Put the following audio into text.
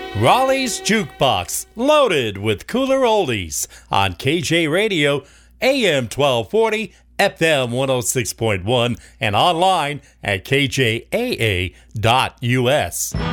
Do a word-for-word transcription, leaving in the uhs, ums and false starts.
Raleigh's Jukebox, loaded with cooler oldies on K J Radio, A M twelve forty, F M one oh six point one, and online at K J A A dot U S.